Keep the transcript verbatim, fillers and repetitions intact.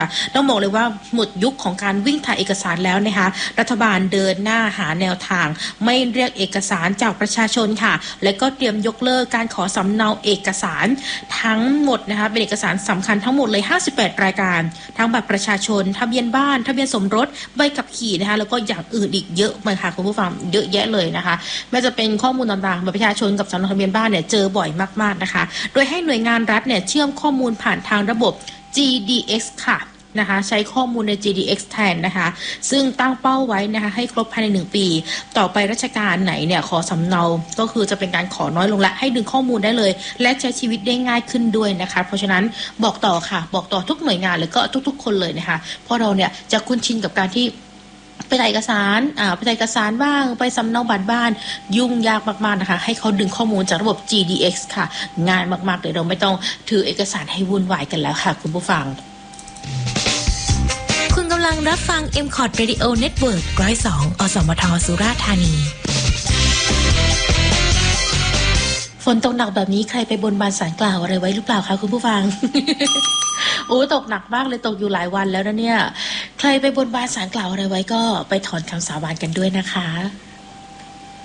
ต้องบอกเลยว่าหมดยุคของการวิ่งถ่ายเอกสารแล้วนะคะรัฐบาลเดินหน้าหาแนวทางไม่เรียกเอกสารจากประชาชนค่ะและก็เตรียมยกเลิกการขอสำเนาเอกสารทั้งหมดนะคะเป็นเอกสารสำคัญทั้งหมดเลยห้าสิบแปดรายการทั้งบัตรประชาชนทะเบียนบ้านทะเบียนสมรสใบขับขี่นะคะแล้วก็อย่างอื่นอีกเยอะมากค่ะคุณผู้ฟังเยอะแยะเลยนะคะไม่จะเป็นข้อมูลต่างๆบัตรประชาชนกับสำเนาทะเบียนบ้านเนี่ยเจอบ่อยมากๆนะคะโดยให้หน่วยงานรัฐเนี่ยเชื่อมข้อมูลผ่านทางระบบ จี ดี เอ็กซ์ ค่ะนะคะใช้ข้อมูลใน จี ดี เอ็กซ์ แทนนะคะซึ่งตั้งเป้าไว้นะคะให้ครบภายในหนึ่งปีต่อไปราชการไหนเนี่ยขอสำเนาก็คือจะเป็นการขอน้อยลงและให้ดึงข้อมูลได้เลยและใช้ชีวิตได้ง่ายขึ้นด้วยนะคะเพราะฉะนั้นบอกต่อค่ะบอกต่อทุกหน่วยงานเลยก็ทุกๆคนเลยนะคะเพราะเราเนี่ยจะคุ้นชินกับการที่ไปถ่ายเอกสารอ่าไปถ่ายเอกสารบ้างไปสำเนาบัตรบ้านยุ่งยากมากๆนะคะให้เขาดึงข้อมูลจากระบบ จี ดี เอ็กซ์ ค่ะง่ายมากๆเลยเราไม่ต้องถือเอกสารให้วุ่นวายกันแล้วค่ะคุณผู้ฟังคุณกำลังรับฟัง เอ็ม คอร์ด Radio Network หนึ่งร้อยสอง อสมทสุราษฎร์ธานีฝนตกหนักแบบนี้ใครไปบนบานศาลกล่าวอะไรไว้หรือเปล่าคะคุณผู้ฟัง โอ้ตกหนักมากเลยตกอยู่หลายวันแล้วนะเนี่ยใครไปบนบานศาลกล่าวอะไรไว้ก็ไปถอนคำสาบานกันด้วยนะคะ